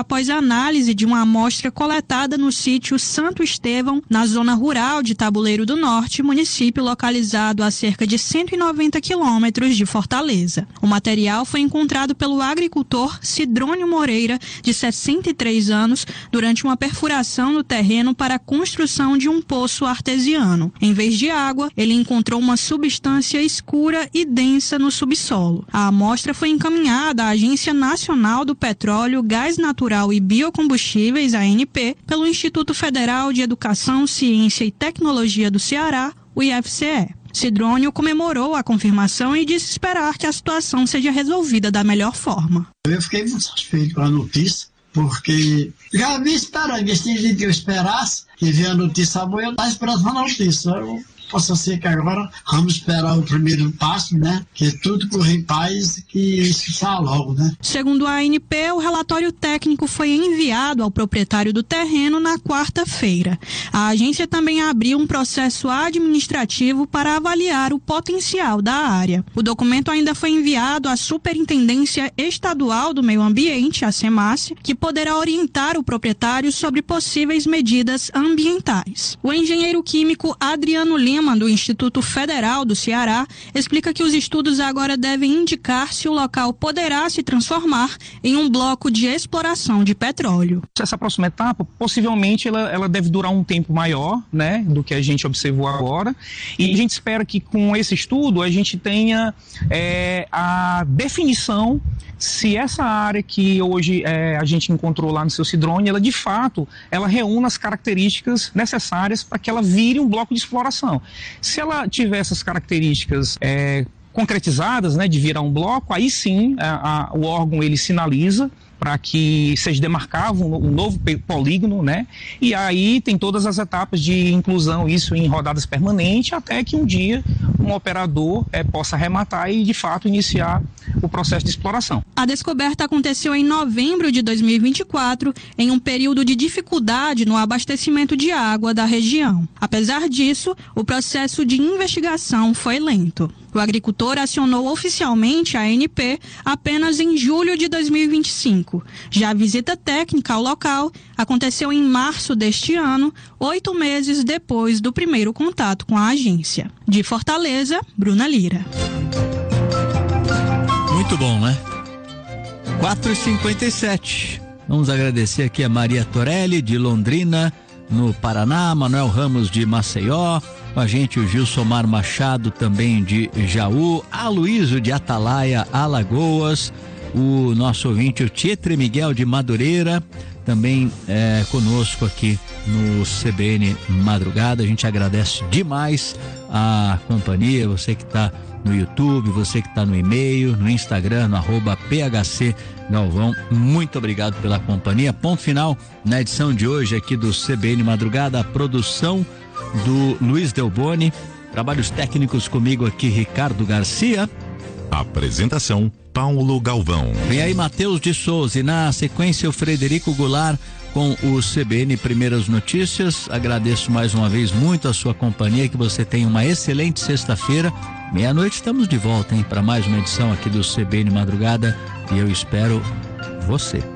após a análise de uma amostra coletada no sítio Santo Estevão, na zona rural de Tabuleiro do Norte, município localizado a cerca de 190 quilômetros de Fortaleza. O material foi encontrado pelo agricultor Sidrônio Moreira, de 63 anos, durante uma perfuração no terreno para a construção de um poço artesiano. Em vez de água, ele encontrou uma substância escura e densa no subsolo. A amostra foi encaminhada à Agência Nacional do Petróleo, Gás Natural e Biocombustíveis, ANP, pelo Instituto Federal de Educação, Ciência e Tecnologia do Ceará, o IFCE. Sidrônio comemorou a confirmação e disse esperar que a situação seja resolvida da melhor forma. Eu fiquei muito satisfeito com a notícia, porque já me esperando, que eu esperasse, que vier a notícia boa, eu estava esperando a notícia. Possa ser que agora vamos esperar o primeiro passo, né? Que tudo corra em paz e que isso saia logo, né? Segundo a ANP, o relatório técnico foi enviado ao proprietário do terreno na quarta-feira. A agência também abriu um processo administrativo para avaliar o potencial da área. O documento ainda foi enviado à Superintendência Estadual do Meio Ambiente, a SEMASSE, que poderá orientar o proprietário sobre possíveis medidas ambientais. O engenheiro químico Adriano Lima, do Instituto Federal do Ceará, explica que os estudos agora devem indicar se o local poderá se transformar em um bloco de exploração de petróleo. Essa próxima etapa, possivelmente, ela deve durar um tempo maior, né, do que a gente observou agora, e a gente espera que com esse estudo a gente tenha a definição se essa área que hoje a gente encontrou lá no seu Sidrônio, ela de fato, ela reúne as características necessárias para que ela vire um bloco de exploração. Se ela tiver essas características concretizadas, né, de virar um bloco, aí sim o órgão ele sinaliza para que seja demarcado um novo polígono, né? E aí tem todas as etapas de inclusão, isso em rodadas permanentes, até que um dia um operador possa arrematar e, de fato, iniciar o processo de exploração. A descoberta aconteceu em novembro de 2024, em um período de dificuldade no abastecimento de água da região. Apesar disso, o processo de investigação foi lento. O agricultor acionou oficialmente a ANP apenas em julho de 2025. Já a visita técnica ao local aconteceu em março deste ano, 8 meses depois do primeiro contato com a agência. De Fortaleza, Bruna Lira. Muito bom, né? 4h57. Vamos agradecer aqui a Maria Torelli, de Londrina, no Paraná, Manuel Ramos, de Maceió, com a gente o Gilsomar Machado, também de Jaú, a Luísio, de Atalaia, Alagoas, o nosso ouvinte, o Tietre Miguel, de Madureira, também conosco aqui no CBN Madrugada. A gente agradece demais a companhia, você que está no YouTube, você que está no e-mail, no Instagram, no @PHC Galvão, muito obrigado pela companhia. Ponto final na edição de hoje aqui do CBN Madrugada, a produção do Luiz Delboni, trabalhos técnicos comigo aqui, Ricardo Garcia. Apresentação, Paulo Galvão. Vem aí Matheus de Souza e na sequência o Frederico Goulart com o CBN Primeiras Notícias. Agradeço mais uma vez muito a sua companhia, que você tenha uma excelente sexta-feira. Meia-noite estamos de volta, hein, para mais uma edição aqui do CBN Madrugada, e eu espero você.